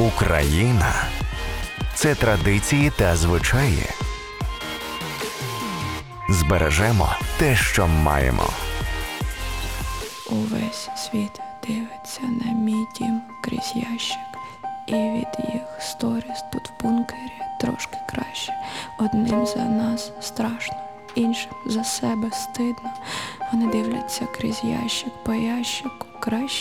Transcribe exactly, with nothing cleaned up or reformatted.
Україна – це традиції та звичаї. Збережемо те, що маємо. Увесь світ дивиться на мій дім крізь ящик. І від їх сторіс тут в бункері трошки краще. Одним за нас страшно, іншим за себе стидно. Вони дивляться крізь ящик по ящику краще.